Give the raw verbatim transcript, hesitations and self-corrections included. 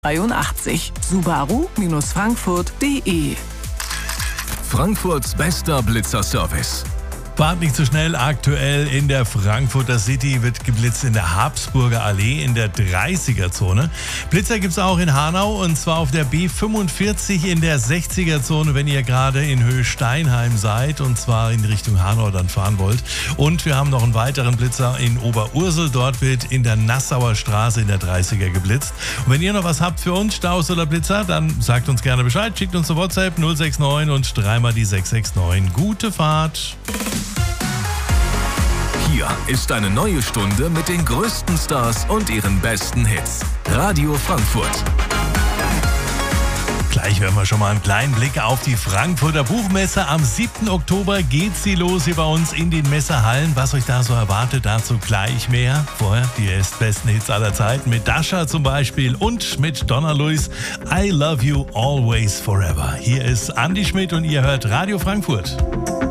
dreiundachtzig. Subaru-Frankfurt punkt de. Frankfurts bester Blitzerservice. Fahrt nicht zu schnell, aktuell in der Frankfurter City wird geblitzt in der Habsburger Allee in der dreißiger-Zone. Blitzer gibt es auch in Hanau und zwar auf der B fünfundvierzig in der sechziger-Zone, wenn ihr gerade in Höhe Steinheim seid und zwar in Richtung Hanau dann fahren wollt. Und wir haben noch einen weiteren Blitzer in Oberursel, dort wird in der Nassauer Straße in der dreißiger geblitzt. Und wenn ihr noch was habt für uns, Staus oder Blitzer, dann sagt uns gerne Bescheid, schickt uns eine WhatsApp null sechs neun und dreimal die sechs sechs neun. Gute Fahrt! Hier ist eine neue Stunde mit den größten Stars und ihren besten Hits. Radio Frankfurt. Gleich werden wir schon mal einen kleinen Blick auf die Frankfurter Buchmesse. Am siebten Oktober geht sie los hier bei uns in den Messehallen. Was euch da so erwartet, dazu gleich mehr. Vorher die besten Hits aller Zeiten mit Dasha zum Beispiel und mit Donna Luis. I Love You Always Forever. Hier ist Andi Schmidt und ihr hört Radio Frankfurt.